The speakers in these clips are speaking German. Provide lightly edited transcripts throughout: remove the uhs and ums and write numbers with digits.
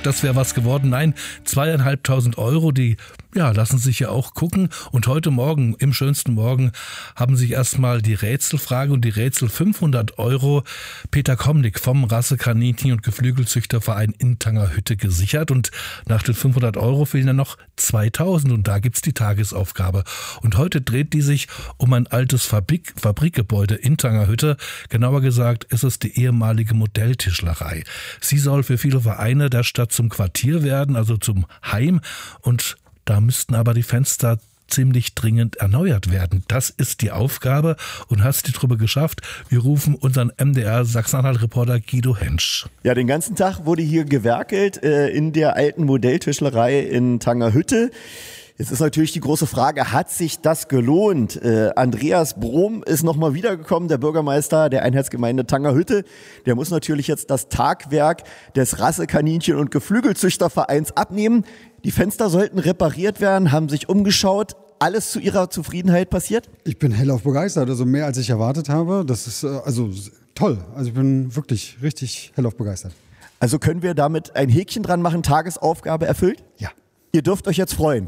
gesagt, das wäre was geworden. Nein, 2.500 Euro, die lassen sich ja auch gucken. Und heute Morgen, im schönsten Morgen, haben sich erstmal die Rätselfrage und die Rätsel 500 Euro Peter Komnick vom Rassekaninchen- und Geflügelzüchterverein in Tangerhütte gesichert. Und nach den 500 Euro fehlen dann noch 2.000 und da gibt's die Tagesaufgabe. Und heute dreht die sich um ein altes Fabrikgebäude in Tangerhütte. Genauer gesagt ist es die ehemalige Modelltischlerei. Sie soll für viele Vereine der Stadt zum Quartier werden, also zum Heim. Und da müssten aber die Fenster ziemlich dringend erneuert werden. Das ist die Aufgabe und hast die Truppe geschafft. Wir rufen unseren MDR Sachsen-Anhalt-Reporter Guido Hensch. Ja, den ganzen Tag wurde hier gewerkelt in der alten Modelltischlerei in Tangerhütte. Jetzt ist natürlich die große Frage, hat sich das gelohnt? Andreas Brom ist nochmal wiedergekommen, der Bürgermeister der Einheitsgemeinde Tangerhütte. Der muss natürlich jetzt das Tagwerk des Rassekaninchen- und Geflügelzüchtervereins abnehmen. Die Fenster sollten repariert werden, haben sich umgeschaut. Alles zu Ihrer Zufriedenheit passiert? Ich bin hellauf begeistert, also mehr als ich erwartet habe. Das ist also toll. Also ich bin wirklich richtig hellauf begeistert. Also können wir damit ein Häkchen dran machen, Tagesaufgabe erfüllt? Ja. Ihr dürft euch jetzt freuen.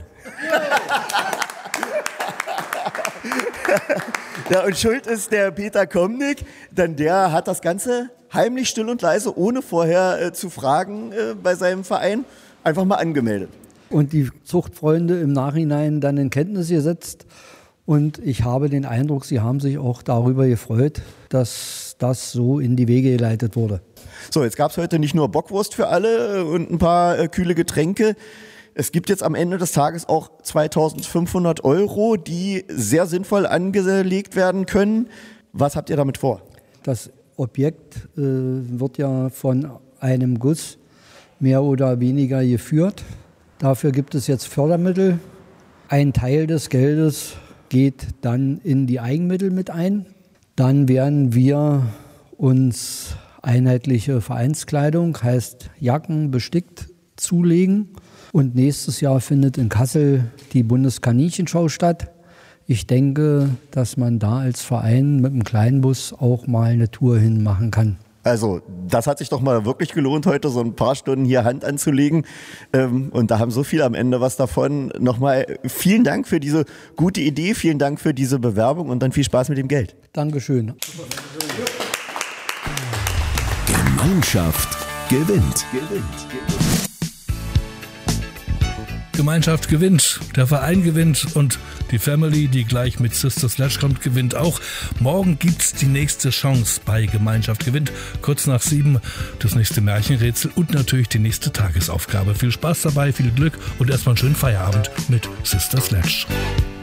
Ja, und schuld ist der Peter Komnick, denn der hat das Ganze heimlich, still und leise, ohne vorher zu fragen, bei seinem Verein einfach mal angemeldet. Und die Zuchtfreunde im Nachhinein dann in Kenntnis gesetzt. Und ich habe den Eindruck, sie haben sich auch darüber gefreut, dass das so in die Wege geleitet wurde. So, jetzt gab es heute nicht nur Bockwurst für alle und ein paar kühle Getränke. Es gibt jetzt am Ende des Tages auch 2.500 Euro, die sehr sinnvoll angelegt werden können. Was habt ihr damit vor? Das Objekt wird ja von einem Guss mehr oder weniger geführt. Dafür gibt es jetzt Fördermittel. Ein Teil des Geldes geht dann in die Eigenmittel mit ein. Dann werden wir uns einheitliche Vereinskleidung, heißt Jacken, bestickt, zulegen. Und nächstes Jahr findet in Kassel die Bundeskaninchenschau statt. Ich denke, dass man da als Verein mit einem kleinen Bus auch mal eine Tour hin machen kann. Also das hat sich doch mal wirklich gelohnt, heute so ein paar Stunden hier Hand anzulegen. Und da haben so viele am Ende was davon. Nochmal vielen Dank für diese gute Idee, vielen Dank für diese Bewerbung und dann viel Spaß mit dem Geld. Dankeschön. Gemeinschaft gewinnt. Gemeinschaft gewinnt, der Verein gewinnt und die Family, die gleich mit Sister Sledge kommt, gewinnt auch. Morgen gibt's die nächste Chance bei Gemeinschaft gewinnt. Kurz nach 7 das nächste Märchenrätsel und natürlich die nächste Tagesaufgabe. Viel Spaß dabei, viel Glück und erstmal einen schönen Feierabend mit Sister Sledge.